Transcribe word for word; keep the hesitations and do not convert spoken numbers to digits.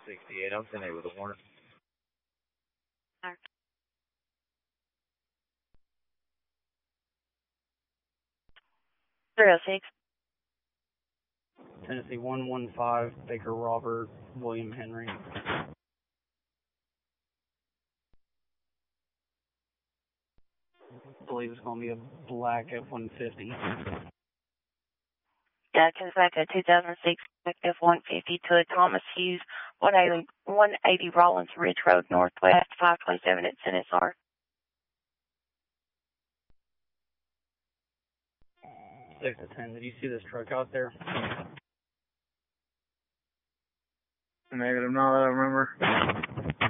sixty-eight, I'm ten eight with a warrant. three oh six. Tennessee one one five, Baker Robert, William Henry. I believe it's going to be a black F one fifty. Yeah, comes back a two thousand six F one fifty to a Thomas Hughes, one eighty Rollins Ridge Road Northwest, five twenty-seven at N S R. six to ten, did you see this truck out there? Negative, no, I don't remember.